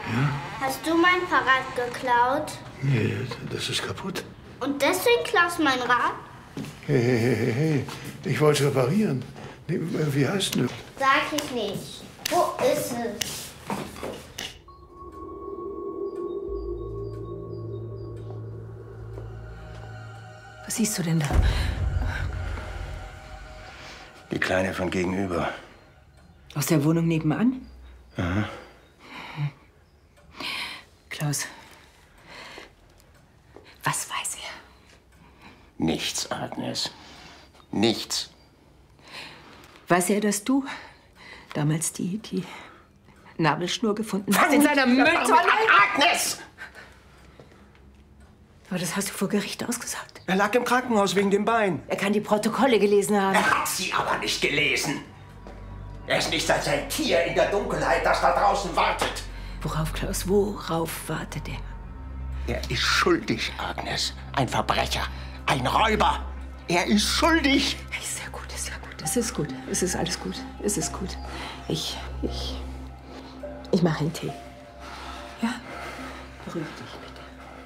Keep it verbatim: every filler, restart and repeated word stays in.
Ja? Hast du mein Fahrrad geklaut? Nee, das ist kaputt. Und deswegen klaust du mein Rad? Hey, hey, hey, hey, hey. Ich wollte es reparieren. Nee, wie heißt du? Sag ich nicht. Wo ist es? Was siehst du denn da? Die Kleine von gegenüber. Aus der Wohnung nebenan? Aha. Klaus, was weiß er? Nichts, Agnes. Nichts. Weiß er, dass du damals die, die Nabelschnur gefunden hast in seiner Mülltonne? Agnes! Aber das hast du vor Gericht ausgesagt. Er lag im Krankenhaus wegen dem Bein. Er kann die Protokolle gelesen haben. Er hat sie aber nicht gelesen. Er ist nicht als ein Tier in der Dunkelheit, das da draußen wartet. Worauf, Klaus? Worauf wartet er? Er ist schuldig, Agnes. Ein Verbrecher. Ein Räuber. Er ist schuldig. Ist sehr gut, ist sehr gut. Es ist gut. Es ist alles gut. Es ist gut. Ich, ich, ich mache einen Tee. Ja? Beruhig dich bitte.